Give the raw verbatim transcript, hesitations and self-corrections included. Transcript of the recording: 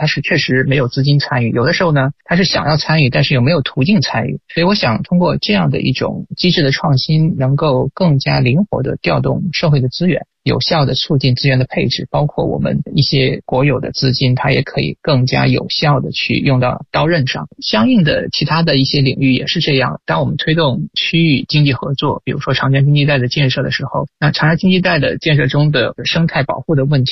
它是确实没有资金参与，有的时候呢它是想要参与，但是又没有途径参与。所以我想通过这样的一种机制的创新，能够更加灵活地调动社会的资源，有效地促进资源的配置，包括我们一些国有的资金，它也可以更加有效地去用到刀刃上。相应的其他的一些领域也是这样，当我们推动区域经济合作，比如说长江经济带的建设的时候，那长江经济带的建设中的生态保护的问题